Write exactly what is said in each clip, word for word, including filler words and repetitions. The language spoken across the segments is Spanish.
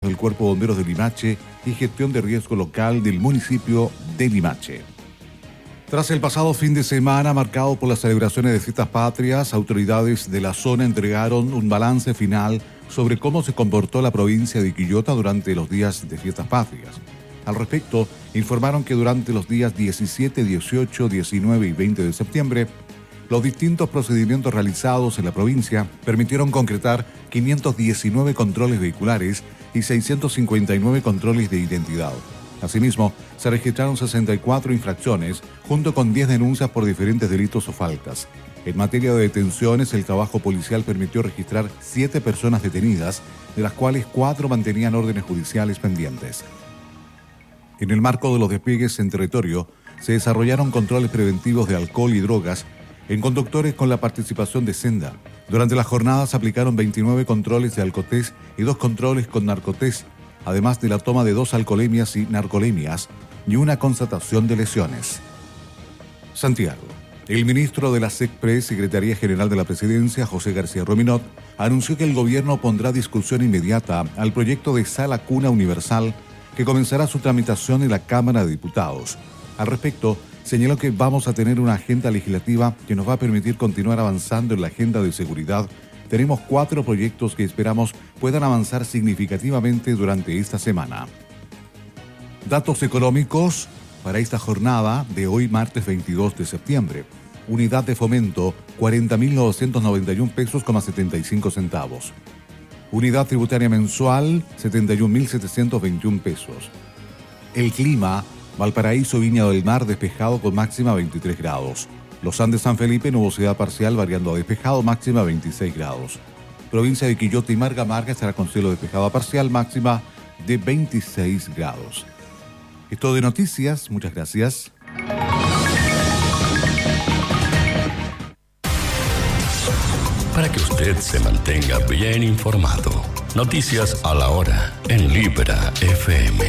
del Cuerpo de Bomberos de Limache y Gestión de Riesgo Local del municipio de Limache. Tras el pasado fin de semana marcado por las celebraciones de fiestas patrias, autoridades de la zona entregaron un balance final sobre cómo se comportó la provincia de Quillota durante los días de fiestas patrias. Al respecto, informaron que durante los días diecisiete, dieciocho, diecinueve y veinte de septiembre, los distintos procedimientos realizados en la provincia permitieron concretar quinientos diecinueve controles vehiculares y seiscientos cincuenta y nueve controles de identidad. Asimismo, se registraron sesenta y cuatro infracciones, junto con diez denuncias por diferentes delitos o faltas. En materia de detenciones, el trabajo policial permitió registrar siete personas detenidas, de las cuales cuatro mantenían órdenes judiciales pendientes. En el marco de los despliegues en territorio, se desarrollaron controles preventivos de alcohol y drogas en conductores con la participación de Senda. Durante las jornadas se aplicaron veintinueve controles de alcotés y dos controles con narcotés, además de la toma de dos alcoholemias y narcolemias y una constatación de lesiones. Santiago. El ministro de la SECPRE, Secretaría General de la Presidencia, José García Rominot, anunció que el gobierno pondrá a discusión inmediata al proyecto de Sala Cuna Universal que comenzará su tramitación en la Cámara de Diputados. Al respecto, señaló que vamos a tener una agenda legislativa que nos va a permitir continuar avanzando en la agenda de seguridad. Tenemos cuatro proyectos que esperamos puedan avanzar significativamente durante esta semana. Datos económicos para esta jornada de hoy, martes veintidós de septiembre. Unidad de fomento, cuarenta mil novecientos noventa y un pesos, setenta y cinco centavos. Unidad tributaria mensual, setenta y un mil setecientos veintiún pesos. El clima, Valparaíso, Viña del Mar, despejado con máxima veintitrés grados. Los Andes, San Felipe, nubosidad parcial variando a despejado, máxima veintiséis grados. Provincia de Quillota y Marga Marga estará con cielo despejado a parcial, máxima de veintiséis grados. Esto de noticias, muchas gracias. Para que usted se mantenga bien informado, noticias a la hora en Libra F M.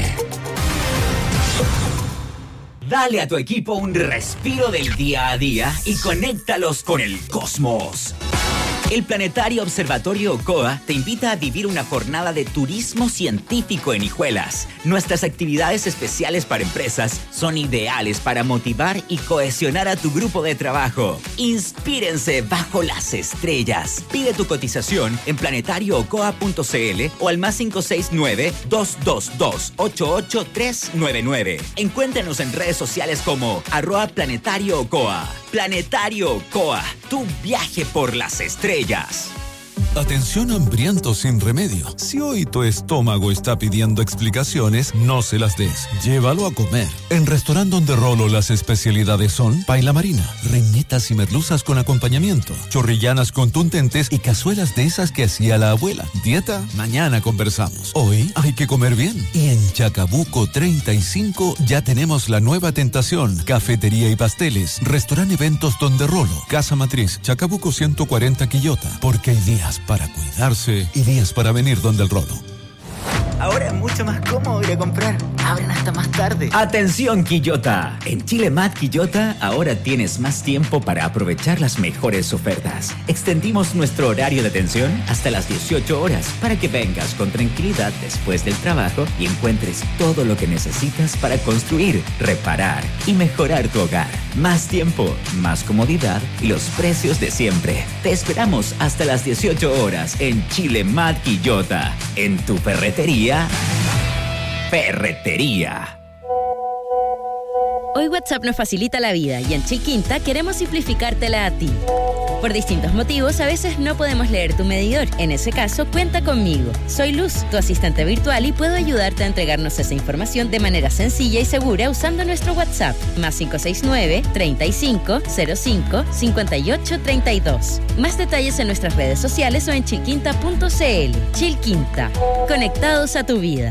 Dale a tu equipo un respiro del día a día y conéctalos con el cosmos. El Planetario Observatorio Ocoa te invita a vivir una jornada de turismo científico en Hijuelas. Nuestras actividades especiales para empresas son ideales para motivar y cohesionar a tu grupo de trabajo. Inspírense bajo las estrellas. Pide tu cotización en planetario ocoa punto c l o al más cinco seis nueve, dos dos dos, ocho ocho tres nueve nueve. Encuéntranos en redes sociales como arroba Planetario Ocoa. Planetario Ocoa, tu viaje por las estrellas. Atención hambriento sin remedio. Si hoy tu estómago está pidiendo explicaciones, no se las des. Llévalo a comer. En Restaurant Donde Rolo las especialidades son paella marina, reñetas y merluzas con acompañamiento, chorrillanas contundentes y cazuelas de esas que hacía la abuela. Dieta, mañana conversamos. Hoy hay que comer bien. Y en Chacabuco treinta y cinco ya tenemos la nueva tentación, cafetería y pasteles. Restaurant Eventos Donde Rolo, Casa Matriz, Chacabuco ciento cuarenta Quillota. Porque hay días para cuidarse y días para venir donde el Rolo. Ahora es mucho más cómodo ir a comprar. Abren hasta más tarde. ¡Atención, Quillota! En Chile Mart Quillota ahora tienes más tiempo para aprovechar las mejores ofertas. Extendimos nuestro horario de atención hasta las dieciocho horas para que vengas con tranquilidad después del trabajo y encuentres todo lo que necesitas para construir, reparar y mejorar tu hogar. Más tiempo, más comodidad y los precios de siempre. Te esperamos hasta las dieciocho horas en Chile Mart Quillota. En tu ferretería. Ferretería. Hoy WhatsApp nos facilita la vida y en Chilquinta queremos simplificártela a ti. Por distintos motivos, a veces no podemos leer tu medidor. En ese caso, cuenta conmigo. Soy Luz, tu asistente virtual, y puedo ayudarte a entregarnos esa información de manera sencilla y segura usando nuestro WhatsApp, más cinco seis nueve, treinta y cinco, cero cinco, cincuenta y ocho, treinta y dos. Más detalles en nuestras redes sociales o en chilquinta punto c l. Chilquinta, conectados a tu vida.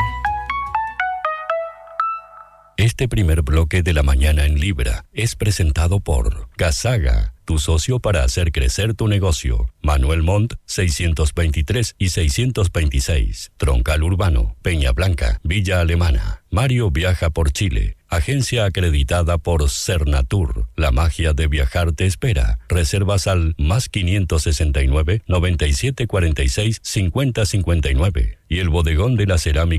Este primer bloque de la mañana en Libra es presentado por Casaga, tu socio para hacer crecer tu negocio. Manuel Montt, seiscientos veintitrés y seiscientos veintiséis. Troncal Urbano, Peña Blanca, Villa Alemana. Mario viaja por Chile. Agencia acreditada por Cernatur. La magia de viajar te espera. Reservas al más quinientos sesenta y nueve, noventa y siete cuarenta y seis, cincuenta cincuenta y nueve. Y el bodegón de la cerámica